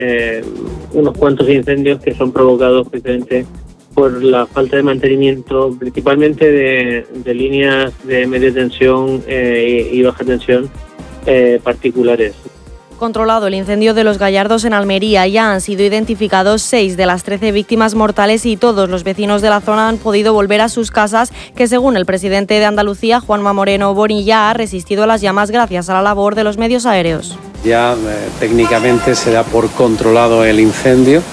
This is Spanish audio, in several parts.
unos cuantos incendios que son provocados precisamente por la falta de mantenimiento, principalmente de líneas de media tensión y baja tensión particulares. Controlado el incendio de Los Gallardos en Almería, ya han sido identificados 6 de las 13 víctimas mortales y todos los vecinos de la zona han podido volver a sus casas, que según el presidente de Andalucía, Juanma Moreno Bonilla, ha resistido a las llamas gracias a la labor de los medios aéreos. Ya técnicamente se da por controlado el incendio.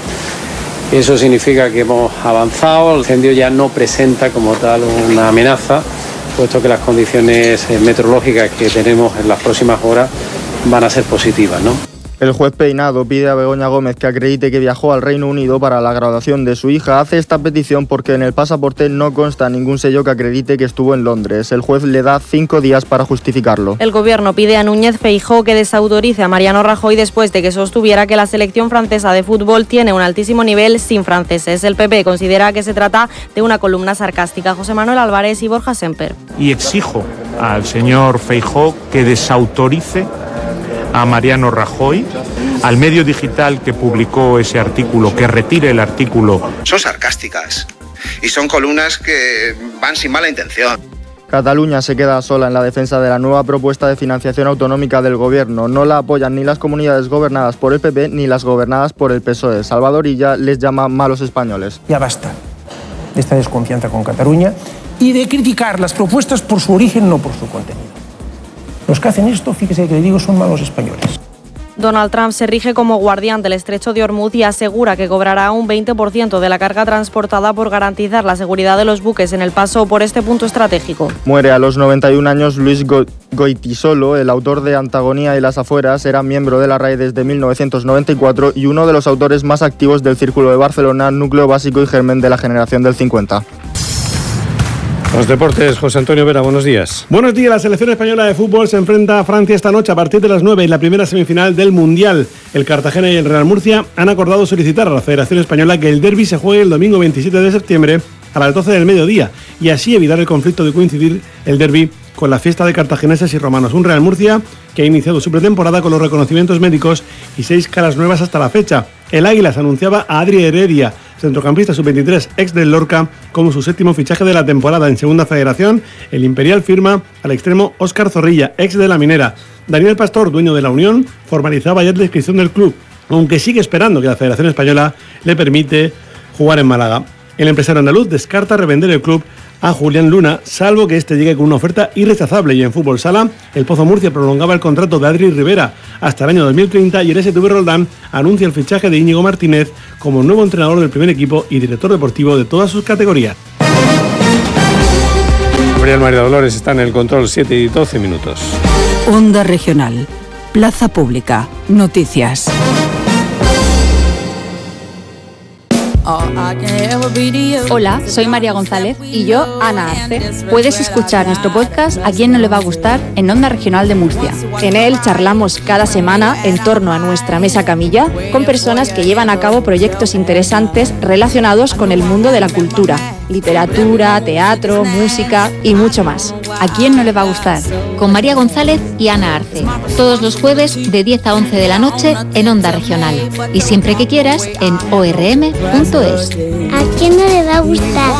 Eso significa que hemos avanzado, el incendio ya no presenta como tal una amenaza, puesto que las condiciones meteorológicas que tenemos en las próximas horas van a ser positivas, ¿no? El juez Peinado pide a Begoña Gómez que acredite que viajó al Reino Unido para la graduación de su hija. Hace esta petición porque en el pasaporte no consta ningún sello que acredite que estuvo en Londres. El juez le da 5 días para justificarlo. El gobierno pide a Núñez Feijóo que desautorice a Mariano Rajoy después de que sostuviera que la selección francesa de fútbol tiene un altísimo nivel sin franceses. El PP considera que se trata de una columna sarcástica. José Manuel Álvarez y Borja Semper. Y exijo al señor Feijóo que desautorice a Mariano Rajoy, al medio digital que publicó ese artículo, que retire el artículo. Son sarcásticas y son columnas que van sin mala intención. Cataluña se queda sola en la defensa de la nueva propuesta de financiación autonómica del gobierno. No la apoyan ni las comunidades gobernadas por el PP ni las gobernadas por el PSOE. Salvador Illa les llama malos españoles. Ya basta de esta desconfianza con Cataluña y de criticar las propuestas por su origen, no por su contenido. Los que hacen esto, fíjese que le digo, son malos españoles. Donald Trump se rige como guardián del estrecho de Hormuz y asegura que cobrará un 20% de la carga transportada por garantizar la seguridad de los buques en el paso por este punto estratégico. Muere a los 91 años Luis Goytisolo, el autor de Antagonía y las afueras, era miembro de la RAE desde 1994 y uno de los autores más activos del Círculo de Barcelona, núcleo básico y germen de la generación del 50. Los deportes, José Antonio Vera, buenos días. Buenos días, la selección española de fútbol se enfrenta a Francia esta noche a partir de las 9 en la primera semifinal del Mundial. El Cartagena y el Real Murcia han acordado solicitar a la Federación Española que el derbi se juegue el domingo 27 de septiembre a las 12 del mediodía y así evitar el conflicto de coincidir el derbi con la fiesta de cartagineses y romanos. Un Real Murcia que ha iniciado su pretemporada con los reconocimientos médicos y 6 caras nuevas hasta la fecha. El Águilas anunciaba a Adri Heredia, centrocampista sub-23, ex del Lorca, como su 7º fichaje de la temporada. En Segunda Federación, el Imperial firma al extremo Óscar Zorrilla, ex de la Minera. Daniel Pastor, dueño de la Unión, formalizaba ayer la inscripción del club, aunque sigue esperando que la Federación Española le permite jugar en Málaga. El empresario andaluz descarta revender el club a Julián Luna, salvo que este llegue con una oferta irrechazable. Y en fútbol sala, el Pozo Murcia prolongaba el contrato de Adri Rivera hasta el año 2030 y el STV Roldán anuncia el fichaje de Íñigo Martínez como nuevo entrenador del primer equipo y director deportivo de todas sus categorías. Gabriel María Dolores está en el control, 7 y 12 minutos. Onda Regional, Plaza Pública, Noticias. Hola, soy María González y yo, Ana Arce. Puedes escuchar nuestro podcast A Quién No Le Va a Gustar en Onda Regional de Murcia. En él charlamos cada semana en torno a nuestra mesa camilla con personas que llevan a cabo proyectos interesantes relacionados con el mundo de la cultura, literatura, teatro, música y mucho más. ¿A quién no le va a gustar? Con María González y Ana Arce. Todos los jueves de 10 a 11 de la noche en Onda Regional. Y siempre que quieras en orm.es. ¿A quién no le va a gustar?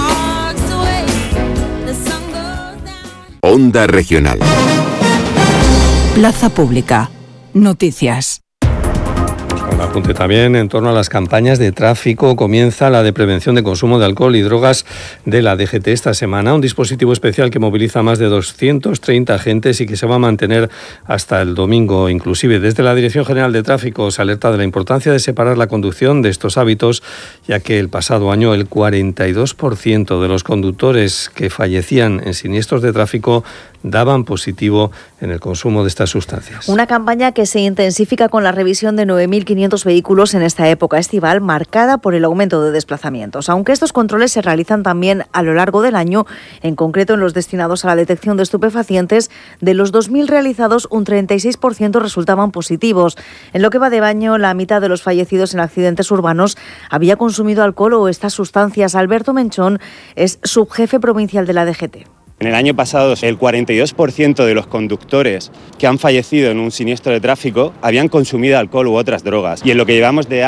Onda Regional. Plaza Pública. Noticias. Un apunte también en torno a las campañas de tráfico. Comienza la de prevención de consumo de alcohol y drogas de la DGT esta semana. Un dispositivo especial que moviliza más de 230 agentes y que se va a mantener hasta el domingo. Inclusive desde la Dirección General de Tráfico se alerta de la importancia de separar la conducción de estos hábitos, ya que el pasado año el 42% de los conductores que fallecían en siniestros de tráfico daban positivo en el consumo de estas sustancias. Una campaña que se intensifica con la revisión de 9.500 vehículos en esta época estival, marcada por el aumento de desplazamientos. Aunque estos controles se realizan también a lo largo del año, en concreto en los destinados a la detección de estupefacientes, de los 2.000 realizados, un 36% resultaban positivos. En lo que va de año, la mitad de los fallecidos en accidentes urbanos había consumido alcohol o estas sustancias. Alberto Menchón es subjefe provincial de la DGT. En el año pasado, el 42% de los conductores que han fallecido en un siniestro de tráfico habían consumido alcohol u otras drogas. Y en lo que llevamos de